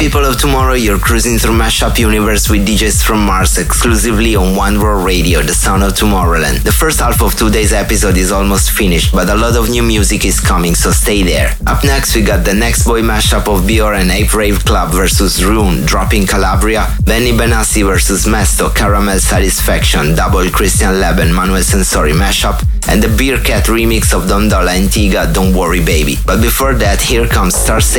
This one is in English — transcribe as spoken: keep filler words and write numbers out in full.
people of tomorrow, you're cruising through Mashup Universe with D Js from Mars exclusively on One World Radio, the sound of Tomorrowland. The first half of today's episode is almost finished, but a lot of new music is coming, so stay there. Up next, we got the Next Boy mashup of Bior and Ape Rave Club versus Rune, dropping Calabria, Benny Benassi versus Mesto, Caramel Satisfaction, Double Christian Leb and Manuel Sensori mashup, and the Beer Cat remix of Dondola and Tiga, Don't Worry Baby. But before that, here comes Star